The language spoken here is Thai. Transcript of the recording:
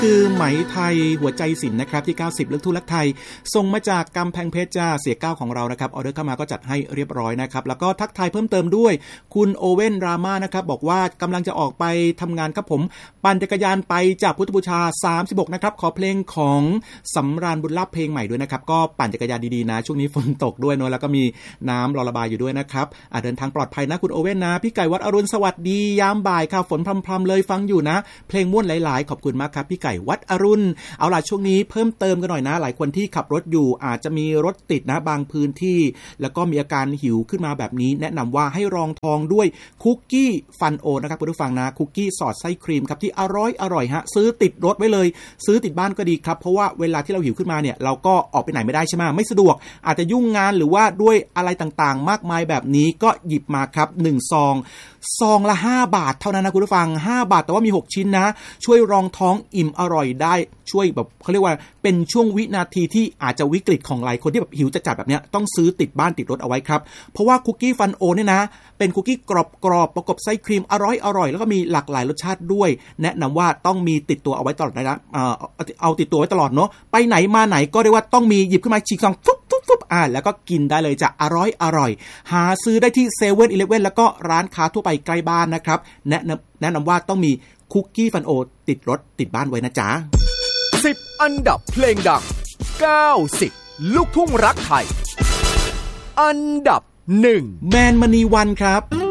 คือไหมไทยหัวใจศิลป์นะครับที่90ลูกทุ่งรักไทยส่งมาจากกำแพงเพชรจ้าเสีย9ของเรานะครับออเดอร์เข้ามาก็จัดให้เรียบร้อยนะครับแล้วก็ทักทายเพิ่มเติมด้วยคุณโอเว่นรามานะครับบอกว่ากำลังจะออกไปทำงานครับผมปั่นจักรยานไปจากพุทธบูชา36นะครับขอเพลงของสำราญบุญลาภเพลงใหม่ด้วยนะครับก็ปั่นจักรยานดีๆนะช่วงนี้ฝนตกด้วยเนาะแล้วก็มีน้ำรอระบายอยู่ด้วยนะครับเดินทางปลอดภัยนะคุณโอเว่นนะพี่ไก่วัดอรุณสวัสดียามบ่ายค่ะฝนพรำๆเลยฟังอยู่นะเพลงม่วนหลายๆขอบคุณมากครับพี่ไก่วัดอรุณเอาล่ะช่วงนี้เพิ่มเติมกันหน่อยนะหลายคนที่ขับรถอยู่อาจจะมีรถติดนะบางพื้นที่แล้วก็มีอาการหิวขึ้นมาแบบนี้แนะนำว่าให้รองท้องด้วยคุกกี้ฟันโอนะครับคุณผู้ฟังนะคุกกี้สอดไส้ครีมครับที่อร่อยฮะซื้อติดรถไว้เลยซื้อติดบ้านก็ดีครับเพราะว่าเวลาที่เราหิวขึ้นมาเนี่ยเราก็ออกไปไหนไม่ได้ใช่ไหมไม่สะดวกอาจจะยุ่งงานหรือว่าด้วยอะไรต่างๆมากมายแบบนี้ก็หยิบมาครับ1ซองละ5 บาทเท่านั้นนะคุณผู้ฟัง5 บาทแต่ว่ามี6ชิ้นนะช่วยรองท้องอิ่มอร่อยได้ช่วยแบบเขาเรียกว่าเป็นช่วงวินาทีที่อาจจะวิกฤตของหลายคนที่แบบหิวจัดๆแบบเนี้ยต้องซื้อติดบ้านติดรถเอาไว้ครับเพราะว่าคุกกี้ฟันโอเนี่ยนะเป็นคุกกี้กรอบประกบไส้ครีมอร่อยแล้วก็มีหลากหลายรสชาติด้วยแนะนำว่าต้องมีติดตัวเอาไว้ตลอดนะเอาติดตัวไว้ตลอดเนาะไปไหนมาไหนก็เรียกว่าต้องมีหยิบขึ้นมาฉีกซองฟุ๊บแล้วก็กินได้เลยจะอร่อยหาซื้อได้ที่ 7-Eleven แล้วก็ร้านค้าทั่วไปใกล้บ้านนะครับแนะนำว่าต้องมีคุกกี้ฟันโอติดรถติดบ้านไว้นะจ๊ะ 10 อันดับเพลงดัง90ลูกทุ่งรักไทยอันดับ1 แมนมณีวันครับ